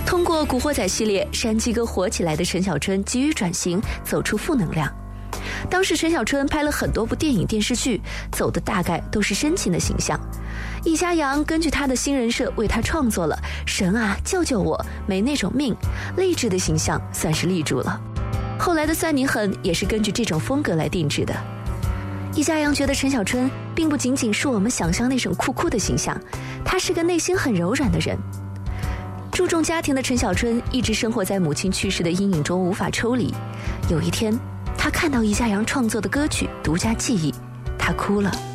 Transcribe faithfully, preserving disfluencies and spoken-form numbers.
通过《古惑仔》系列，山鸡哥火起来的陈小春急于转型，走出负能量。当时陈小春拍了很多部电影电视剧，走的大概都是深情的形象。易家扬根据他的新人设为他创作了神啊救救我，没那种命，励志的形象算是立住了。后来的算你狠也是根据这种风格来定制的。易家扬觉得陈小春并不仅仅是我们想象那种酷酷的形象，他是个内心很柔软的人。注重家庭的陈小春一直生活在母亲去世的阴影中无法抽离。有一天他看到易家扬创作的歌曲《独家记忆》，他哭了。